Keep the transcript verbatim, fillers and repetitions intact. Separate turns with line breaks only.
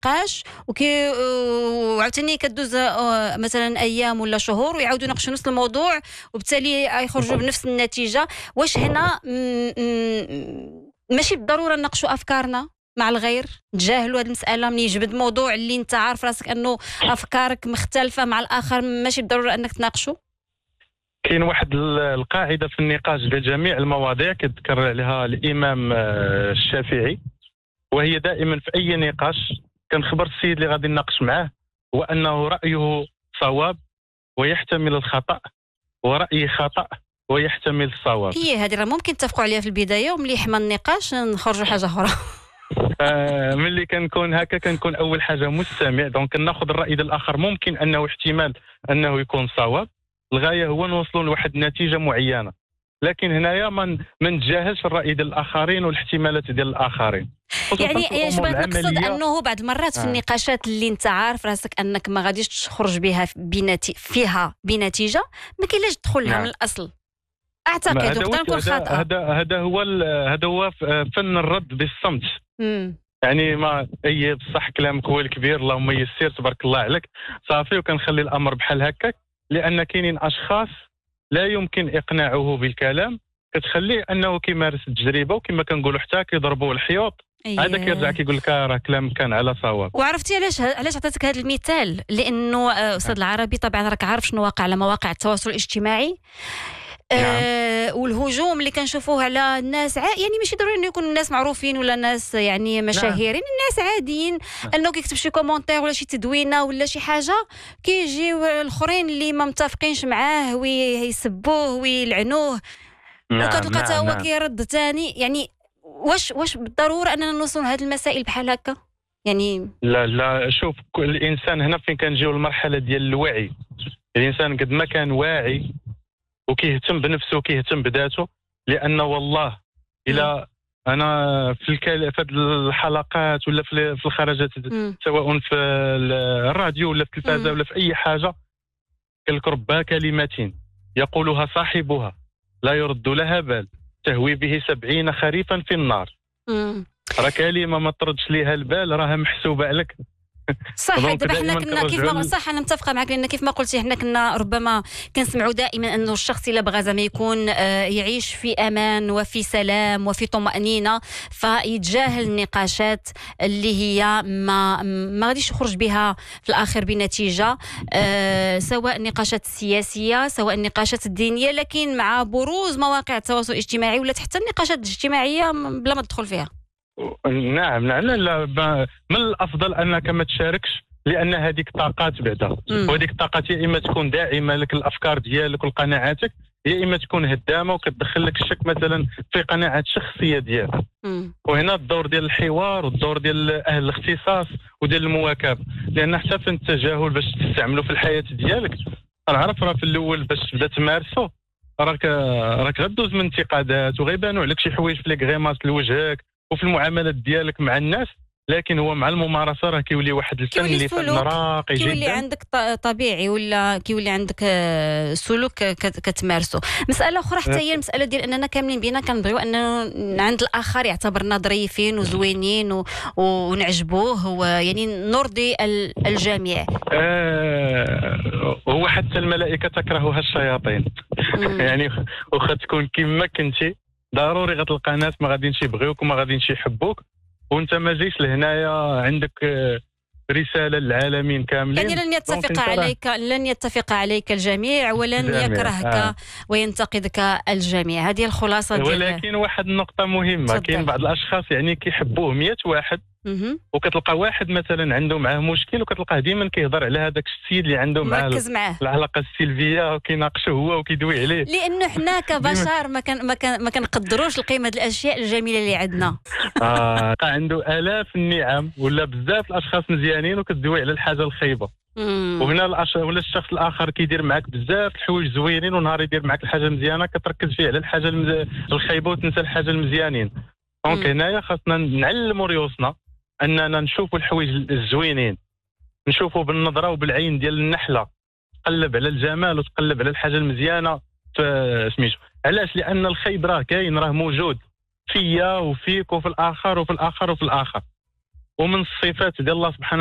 نقاش وكي وعاوتاني كدوز آه، مثلا ايام ولا شهور ويعاودوا يناقشوا نفس الموضوع وبالتالي يخرجوا بنفس النتيجه. واش هنا م- م- ماشي بالضروره نناقشوا افكارنا مع الغير، نتجاهلوا هذه المساله من يجبد موضوع اللي انت عارف راسك انه افكارك مختلفه مع الاخر، ماشي بالضروره انك تناقشوا؟
كاين واحد ال- القاعده في النقاش ديال جميع المواضيع كذكر عليها الامام آه، الشافعي، وهي دائما في اي نقاش كنخبر السيد اللي غادي نناقش معاه هو انه رايه صواب ويحتمل الخطا، ورايي خطا ويحتمل الصواب.
هي هذه راه ممكن نتفقوا عليها في البدايه ومليح ما النقاش نخرجوا حاجه اخرى.
آه، ملي كنكون هكا كنكون اول حاجه مستمع، دونك كناخذ الراي ديال الاخر، ممكن انه احتمال انه يكون صواب، الغايه هو نوصلوا لواحد النتيجه معينه، لكن هنايا ما ما نتجاهلش الراي ديال الاخرين والاحتمالات ديال الاخرين. خصوصاً
يعني
في الأمور
ايش بغيت نقصد
العملية.
انه بعض المرات في
آه.
النقاشات اللي انت عارف راسك انك ما غاديش تخرج بها بنتي فيها بنتيجه ما كاينلاش تدخل لها
نعم.
من الاصل.
ما
اعتقد
هذا
وقدر
هو
نكون
هذا
خاطئه.
هذا هذا هو ال- هذا هو ف- فن الرد بالصمت.
امم
يعني ما اي بصح كلامك هو الكبير، اللهم يسير تبارك الله عليك، صافي، وكنخلي الامر بحال هكاك، لان كاينين اشخاص لا يمكن اقناعه بالكلام، كتخليه انه كيمارس التجربه، وكما كنقولوا حتى كيضربوا الحيوط، هذا كيرجع كيقول لك راه كلامك كان على صواب.
وعرفتي علاش علاش عطيتك هذا المثال؟ لانه آه، استاذ العربي طبعا راك عارف شنو واقع على مواقع التواصل الاجتماعي. آه والهجوم اللي كنشوفوه على الناس ع... يعني ماشي ضروري انه يكون الناس معروفين ولا ناس يعني مشاهيرين، الناس عاديين، انه كيكتب شي كومونتير ولا شي تدوينه ولا شي حاجه، كيجيو الاخرين اللي ما متفقينش معاه ويسبوه ويلعنوه،
نعم،
وكتلقى حتى
نعم،
هو
نعم.
كيرد ثاني. يعني واش واش بالضروره اننا نوصلوا لهذه المسائل بحال هكا؟ يعني
لا لا، شوف، كل الانسان هنا فين كنجيو المرحله ديال الوعي. الانسان قد ما كان واعي وكيهتم بنفسه وكيهتم بذاته، لان والله الى انا في الكل... في هاد الحلقات ولا في في الخرجات،
مم.
سواء في الراديو ولا في التلفازه
مم.
ولا في اي حاجه، كالكربا كلمات يقولها صاحبها لا يرد لها بال، تهوي به سبعين خريفا في النار.
مم.
راه كلمه ما تردش ليها البال راها محسوبه عليك.
صح.
دونك
دابا حنا
دائماً
كنا كيف ما
كنرجعوا
صح، انا متفقه معك، لان كيف ما قلتي حنا كنا ربما كنسمعوا دائما انه الشخص الا بغى زعما يكون آه، يعيش في امان وفي سلام وفي طمانينه فيتجاهل النقاشات اللي هي ما ما غاديش يخرج بها في الاخر بنتيجه، آه، سواء النقاشات السياسيه سواء النقاشات الدينيه، لكن مع بروز مواقع التواصل الاجتماعي ولات حتى النقاشات الاجتماعيه بلا ما تدخل فيها.
نعم، نعم، لا لا، ب- من الافضل انك ما تشاركش، لان هذيك طاقات بعدا،
مم.
وهذيك الطاقات يا اما تكون داعمه لك الافكار ديالك وقناعاتك، يا اما تكون هدامه وكتدخل لك الشك مثلا في قناعات شخصيه ديالك.
مم.
وهنا الدور ديال الحوار والدور ديال اهل الاختصاص وديال المواكبه، لان حتى في التجاهل باش تستعمله في الحياه ديالك، نعرف راه في الاول باش تبدا تمارسه راك راك غدوز من انتقادات وغيبانوا عليك شي حوايج في لي غيماس لوجهك وفي المعاملات ديالك مع الناس، لكن هو مع الممارسه راه كيولي واحد الفن
كيولي
اللي فن
سلوك،
راقي
كيولي
جدا.
عندك ط- طبيعي، ولا كيولي عندك آه، سلوك كت- كتمارسه. مسألة أخرى حتى هي المسألة ديال أننا كاملين بينا كنبغيو أنه عند الآخر يعتبرنا ظريفين وزوينين و- ونعجبوه، ويعني نرضي ال- الجميع.
آه هو حتى الملائكه تكرهها الشياطين.
مم.
يعني واخا تكون كما كنتي ضروري غتلقى ناس ما غاديينش يبغيوك وما غاديينش يحبوك، وانت ما جيش لهنايا عندك آه، رساله للعالمين كاملين.
يعني لن
دونك
يتفق
انت راه-
عليك لن يتفق عليك الجميع، ولن
الجميع،
يكرهك
آه.
وينتقدك الجميع. هذه الخلاصة ديال.
ولكن واحد النقطه مهمه،
تفضل.
كاين بعض الاشخاص يعني كيحبوه مية واحد،
مهم.
وكتلقى واحد مثلا عنده معاه مشكل وكتلقاه ديما كيهضر على هذاك السيد اللي عنده معاه
مركز معاه،
العلاقه السلبيه وكيناقشه هو وكيدوي عليه.
لانه حنا كبشر ما كان ما كان ما كنقدروش القيمه ديال الاشياء الجميله اللي عندنا.
آه عنده آلاف النعم ولا بزاف الاشخاص مزيانين وكتدوي على الحاجه الخايبه،
مم.
وهنا الأش... ولا الشخص الاخر كيدير معك بزاف الحوايج زوينين، ونهار يدير معك الحاجه مزيانه كتركز فيه على الحاجه المز... الخايبه وتنسى الحاجه المزيانين. دونك
مم.
هنايا خاصنا نعلموا ريوسنا اننا نشوفوا الحوايج الزوينين، نشوفوا بالنظره وبالعين ديال النحله، تقلب على الجمال وتقلب على الحاجه المزيانه في سميتو. علاش؟ لان الخيب راه كاين، راه موجود فيا وفيك وفي الاخر وفي الاخر وفي الاخر، ومن الصفات ديال الله سبحانه